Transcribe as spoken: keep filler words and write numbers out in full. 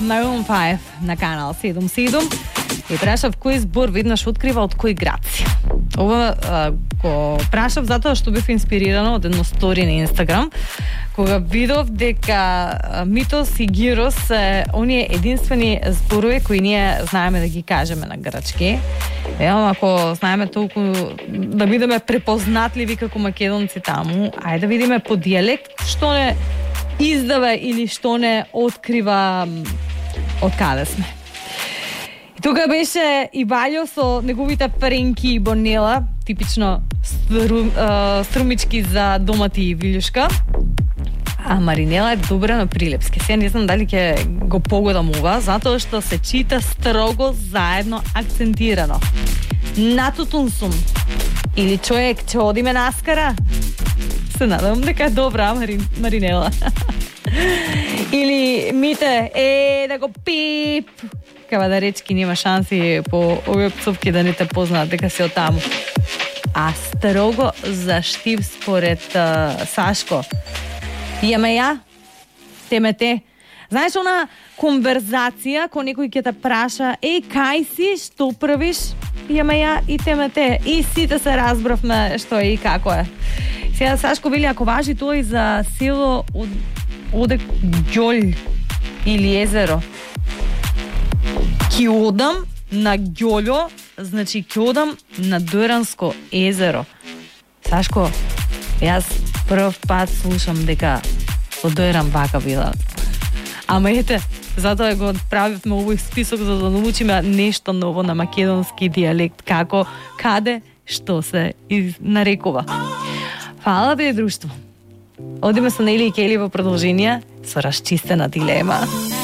Maroon five на канал седум седум и прашав кој збор веднаш открива од кој град си. Ова а, го прашав затоа што бев инспирирана од едно стори на Инстаграм, кога видов дека Митос и Гирос се оние единствени зборови кои ние знаеме да ги кажеме на грчки. Ево, ако знаеме толку да бидеме препознатливи како македонци таму, ајде да видиме по дијалект што не издава или што не открива од каде сме. И тука беше и Ваљо со неговите паренки и бонела, типично стру, uh, струмички за домати и вилјушка. А Маринела е добра на прилепски. Сега не знам дали ќе го погодам ова, затоа што се чита строго заедно акцентирано. Натутун сум. Или човек ќе одиме наскара. Се надам дека е добра Марин, Маринела. Или Мите, е да го пип. Кава да речки нема шанси по овие пцовки да не те познаат дека си од таму. А строго за штив според uh, Сашко. Јаме ја, теме те. Знаеш, она конверзација, кој некој ќе те праша, еј, кај си, што правиш? Јаме ја и теме те. И сите се разбравме што е и како е. Сега Сашко вели, ако важи тоа и за село од, оде Ѓолј или езеро. Ки одам на Ѓолјо, значи ки одам на Доранско езеро. Сашко, јас прв пат слушам дека во Дојран вака била. Ама ете, затоа го правивме овој список за да научиме нешто ново на македонски дијалект, како, каде, што се нарекува. Фала ви, друштво. Одиме со Нели и Кели во продолжение со расчистена дилема.